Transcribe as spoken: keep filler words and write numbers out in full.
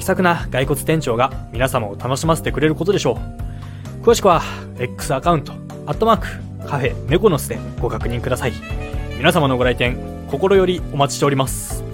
気さくな骸骨店長が皆様を楽しませてくれることでしょう。詳しくは X アカウントアットマークカフェネコノスでご確認ください。皆様のご来店心よりお待ちしております。